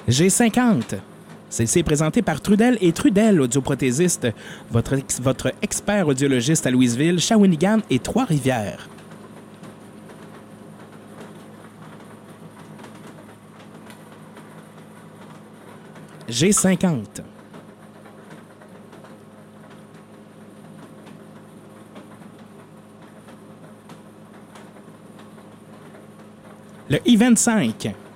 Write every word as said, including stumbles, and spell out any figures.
G cinquante. Celle-ci est présentée par Trudel et Trudel, audioprothésiste, votre, ex- votre expert audiologiste à Louisville, Shawinigan et Trois-Rivières. G cinquante. Le I vingt-cinq.